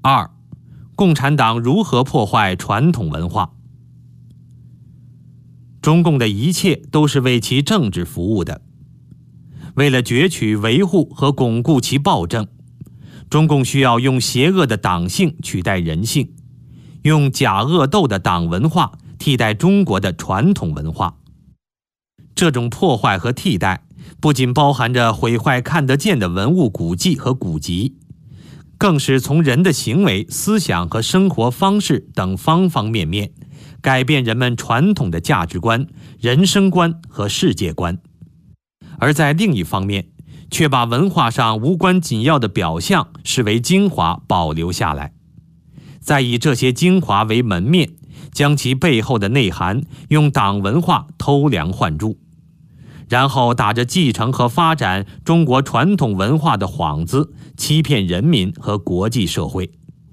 2. 共产党如何破坏传统文化？中共的一切都是为其政治服务的。为了攫取、维护和巩固其暴政，中共需要用邪恶的党性取代人性，用假恶斗的党文化替代中国的传统文化。这种破坏和替代不仅包含着毁坏看得见的文物古迹和古籍，更是从人的行为、思想和生活方式等方方面面改变人们传统的价值观、人生观和世界观。而在另一方面，却把文化上无关紧要的表象视为精华保留下来，再以这些精华为门面，将其背后的内涵用党文化偷梁换柱，然后打着继承和发展中国传统文化的幌子，欺骗人民和国际社会。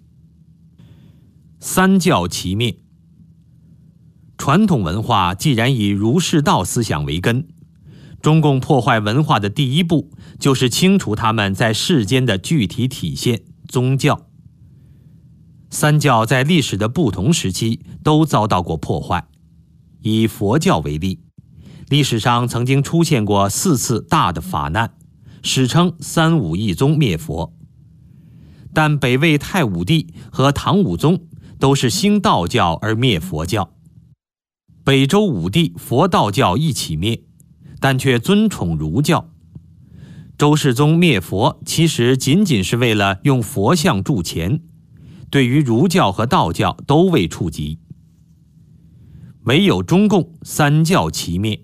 三教齐灭。传统文化既然以儒释道思想为根，中共破坏文化的第一步就是清除他们在世间的具体体现——宗教。三教在历史的不同时期都遭到过破坏。以佛教为例，历史上曾经出现过4次大的法难，史称三武一宗灭佛。但北魏太武帝和唐武宗都是兴道教而灭佛教，北周武帝佛道教一起灭，但却尊崇儒教。周世宗灭佛其实仅仅是为了用佛像铸钱，对于儒教和道教都未触及。唯有中共三教齐灭。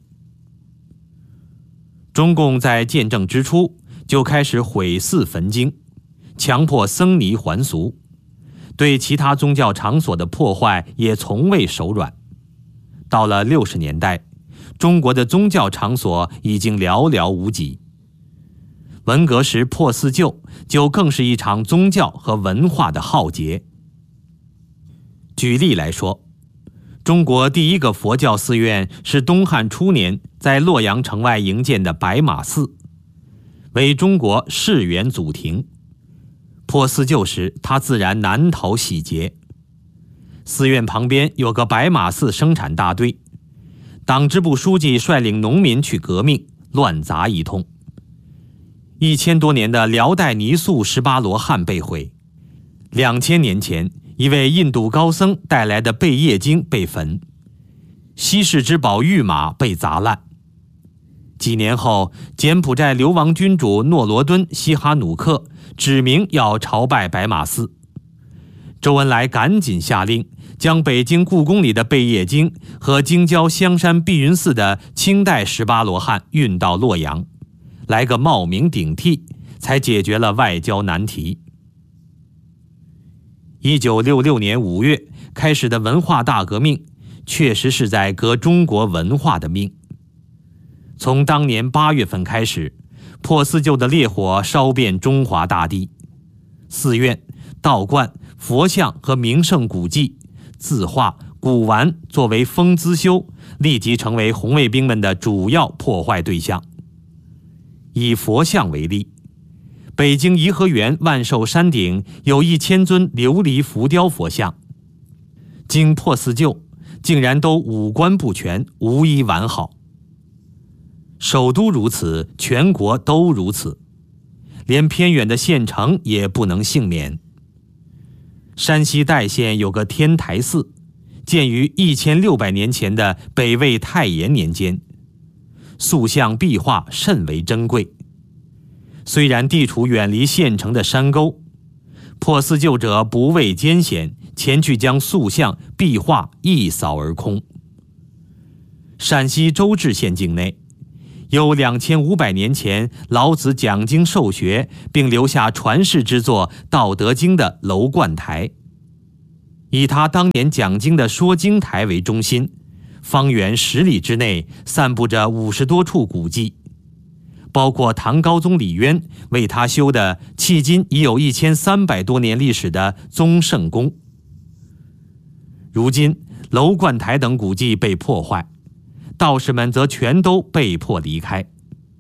中共在建政之初就开始毁寺焚经，强迫僧尼还俗，对其他宗教场所的破坏也从未手软。到了60年代，中国的宗教场所已经寥寥无几。文革时破四旧就更是一场宗教和文化的浩劫。举例来说，中国第一个佛教寺院是东汉初年在洛阳城外营建的白马寺，为中国世元祖庭。破四旧时，它自然难逃洗劫。寺院旁边有个白马寺生产大队，党支部书记率领农民去革命，乱砸一通。1000多年的辽代泥塑18罗汉被毁，2000年前一位印度高僧带来的贝叶经被焚，稀世之宝玉马被砸烂。几年后，柬埔寨流亡君主诺罗敦西哈努克指明要朝拜白马寺，周恩来赶紧下令将北京故宫里的贝叶经和京郊香山碧云寺的清代18罗汉运到洛阳，来个冒名顶替，才解决了外交难题。1966年5月开始的文化大革命，确实是在革中国文化的命。从当年8月份开始，破四旧的烈火烧遍中华大地，寺院、道观、佛像和名胜古迹、字画、古玩作为封资修，立即成为红卫兵们的主要破坏对象。以佛像为例，北京颐和园万寿山顶有1000尊琉璃浮雕佛像，经破四旧，竟然都五官不全，无一完好。首都如此，全国都如此，连偏远的县城也不能幸免。山西代县有个天台寺，建于1600年前的北魏太延年间，塑像壁画甚为珍贵。虽然地处远离县城的山沟，破四旧者不畏艰险，前去将塑像壁画一扫而空。陕西周至县境内有2500年前老子讲经授学并留下传世之作《道德经》的楼观台，以他当年讲经的说经台为中心，方圆10里之内散布着50多处古迹，包括唐高宗李渊为他修的迄今已有1300多年历史的宗圣宫。如今楼观台等古迹被破坏，道士们则全都被迫离开。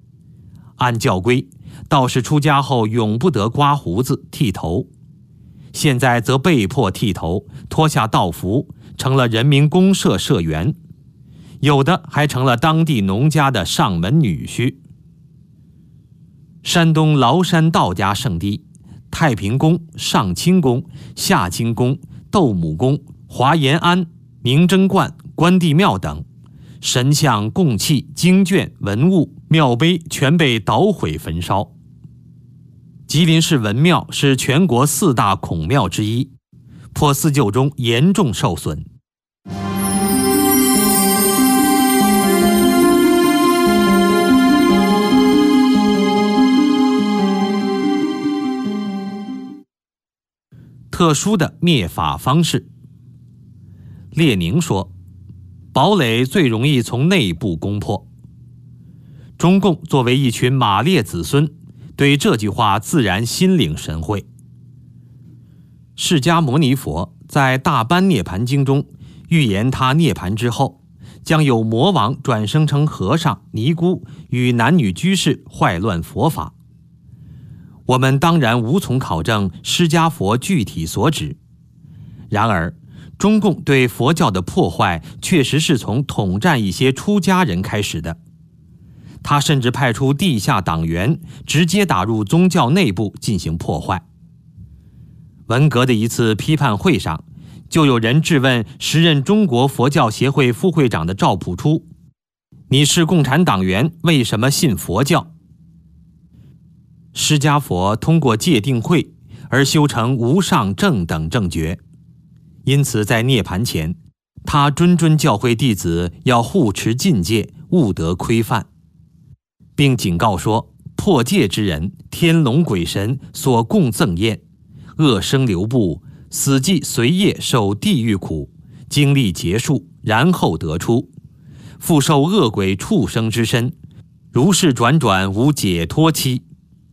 按教规，道士出家后永不得刮胡子剃头， 现在则被迫剃头，脱下道服，成了人民公社社员，有的还成了当地农家的上门女婿。山东崂山道家圣地，太平宫、上清宫、下清宫、斗母宫、华严庵、明真观、关帝庙等神像、供器、经卷、文物、庙碑全被捣毁焚烧。吉林市文庙是全国4大孔庙之一，破四旧中严重受损。特殊的灭法方式。列宁说，堡垒最容易从内部攻破。中共作为一群马列子孙，对这句话自然心领神会。释迦牟尼佛在《大般涅盘经》中预言，他涅盘之后，将有魔王转生成和尚、尼姑，与男女居士坏乱佛法。我们当然无从考证释迦佛具体所指，然而中共对佛教的破坏确实是从统战一些出家人开始的。他甚至派出地下党员直接打入宗教内部进行破坏。文革的一次批判会上，就有人质问时任中国佛教协会副会长的赵朴初：“你是共产党员，为什么信佛教？”释迦佛通过戒定慧而修成无上正等正觉，因此在涅盘前，他谆谆教诲弟子要护持禁戒，勿得窥犯，并警告说，破戒之人，天龙鬼神所共赠宴，恶生流布，死即随业受地狱苦，经历结束，然后得出，复受恶鬼畜生之身，如是转转无解脱期。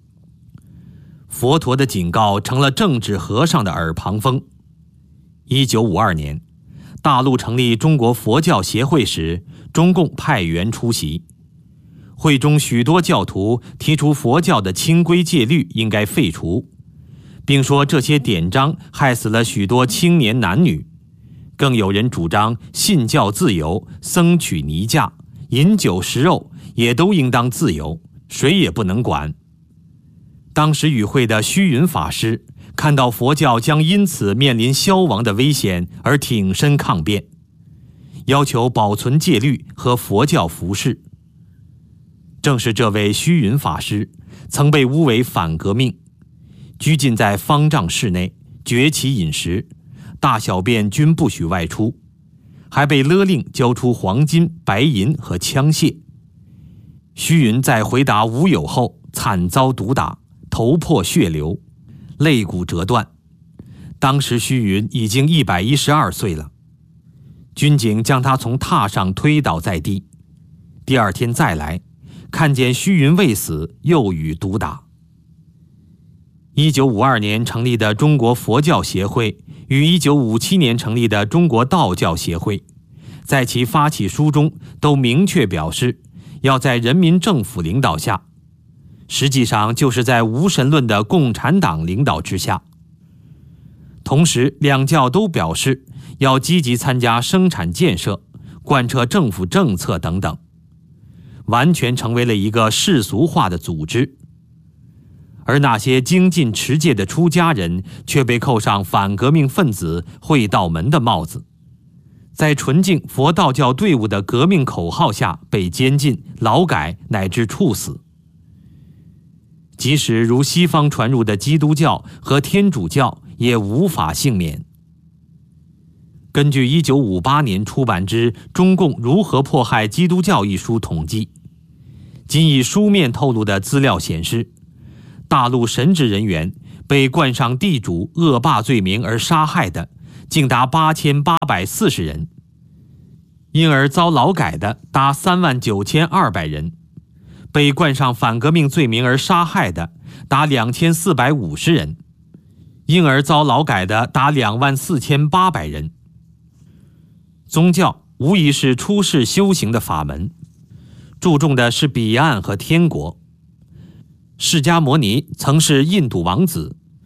佛陀的警告成了政治和尚的耳旁风。1952年，大陆成立中国佛教协会时，中共派员出席。会中许多教徒提出佛教的清规戒律应该废除，并说这些典章害死了许多青年男女。更有人主张信教自由，僧娶尼嫁，饮酒食肉也都应当自由，谁也不能管。当时与会的虚云法师看到佛教将因此面临消亡的危险，而挺身抗辩，要求保存戒律和佛教服饰。正是这位虚云法师曾被诬为反革命，拘禁在方丈室内，绝其饮食，大小便均不许外出，还被勒令交出黄金、白银和枪械。虚云在回答无有后，惨遭毒打，头破血流，肋骨折断。当时虚云已经112岁了，军警将他从榻上推倒在地。第二天再来，看见虚云未死，又予毒打。1952年成立的中国佛教协会与1957年成立的中国道教协会，在其发起书中都明确表示，要在人民政府领导下，实际上就是在无神论的共产党领导之下。同时，两教都表示要积极参加生产建设，贯彻政府政策等等，完全成为了一个世俗化的组织。而那些精进持戒的出家人却被扣上反革命分子、会道门的帽子，在纯净佛道教队伍的革命口号下被监禁、劳改乃至处死。即使如西方传入的基督教和天主教也无法幸免。根据1958年出版之《中共如何迫害基督教》一书统计，仅以书面透露的资料显示，大陆神职人员被冠上地主恶霸罪名而杀害的竟达8840人，因而遭劳改的达39200人，被冠上反革命罪名而杀害的达2450人，因而遭劳改的达24800人。宗教无疑是出世修行的法门，注重的是彼岸和天国。释迦牟尼曾是印度王子，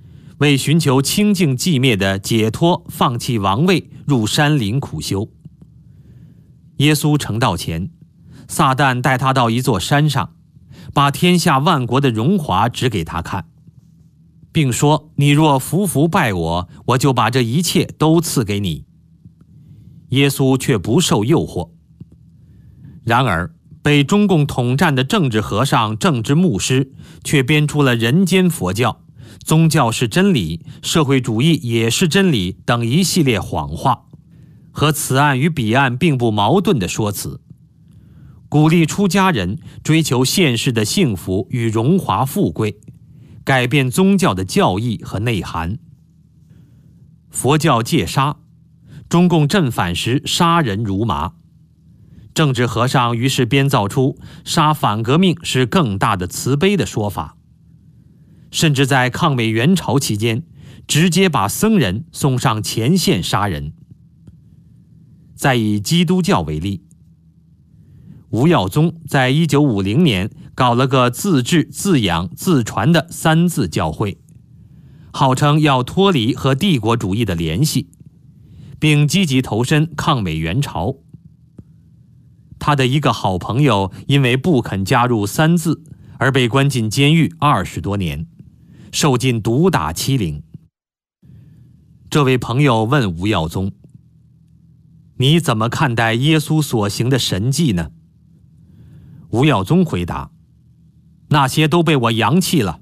为寻求清净寂灭的解脱，放弃王位，入山林苦修。耶稣成道前，撒旦带他到一座山上，把天下万国的荣华指给他看，并说：你若服服拜我，我就把这一切都赐给你。耶稣却不受诱惑。然而被中共统战的政治和尚、政治牧师却编出了人间佛教、宗教是真理、社会主义也是真理等一系列谎话，和此岸与彼岸并不矛盾的说辞，鼓励出家人追求现世的幸福与荣华富贵，改变宗教的教义和内涵。佛教戒杀，中共镇反时杀人如麻。政治和尚于是编造出杀反革命是更大的慈悲的说法，甚至在抗美援朝期间，直接把僧人送上前线杀人。再以基督教为例，吴耀宗在1950年搞了个自治、自养、自传的三自教会，号称要脱离和帝国主义的联系，并积极投身抗美援朝。他的一个好朋友因为不肯加入三自而被关进监狱20多年，受尽毒打欺凌。这位朋友问吴耀宗：你怎么看待耶稣所行的神迹呢？吴耀宗回答：那些都被我扬弃了。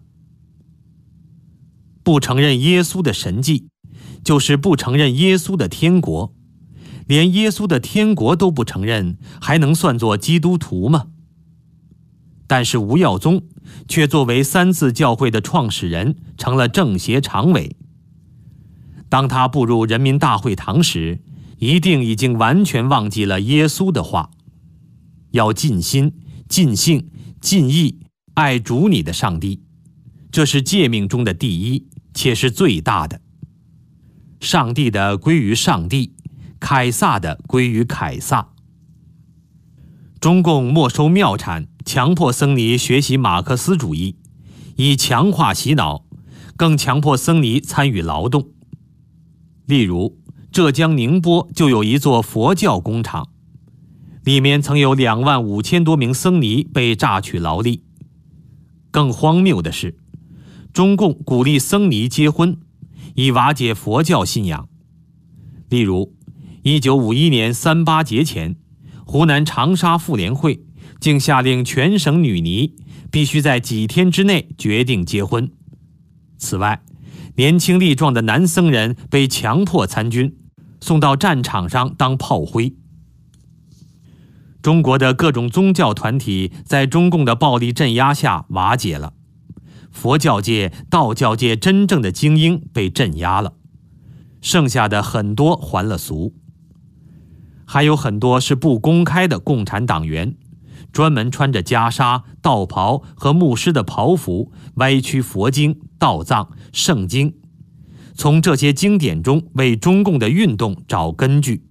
不承认耶稣的神迹，就是不承认耶稣的天国。连耶稣的天国都不承认，还能算作基督徒吗？但是吴耀宗却作为三自教会的创始人，成了政协常委。当他步入人民大会堂时，一定已经完全忘记了耶稣的话：要尽心、尽性、尽意爱主你的上帝，这是诫命中的第一，且是最大的。上帝的归于上帝，凯撒的归于凯撒。中共没收庙产，强迫僧尼学习马克思主义，以强化洗脑，更强迫僧尼参与劳动。例如，浙江宁波就有一座佛教工厂，里面曾有25000多名僧尼被榨取劳力。更荒谬的是，中共鼓励僧尼结婚，以瓦解佛教信仰。例如1951年38节前，湖南长沙妇联会竟下令全省女尼必须在几天之内决定结婚。此外，年轻力壮的男僧人被强迫参军，送到战场上当炮灰。中国的各种宗教团体在中共的暴力镇压下瓦解了，佛教界、道教界真正的精英被镇压了，剩下的很多还了俗。还有很多是不公开的共产党员，专门穿着袈裟、道袍和牧师的袍服，歪曲佛经、道藏、圣经，从这些经典中为中共的运动找根据。